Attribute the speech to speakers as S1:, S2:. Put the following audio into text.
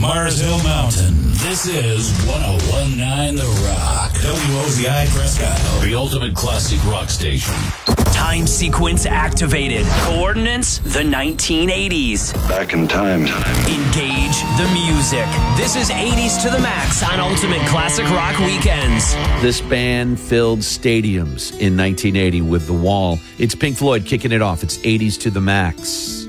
S1: Mars Hill Mountain. This is 101.9 The Rock. WOZI Prescott. The ultimate classic rock station.
S2: Time sequence activated. Coordinates, the 1980s.
S3: Back in time.
S2: Engage the music. This is 80s to the max on Ultimate Classic Rock Weekends.
S4: This band filled stadiums in 1980 with The Wall. It's Pink Floyd kicking it off. It's 80s to the max.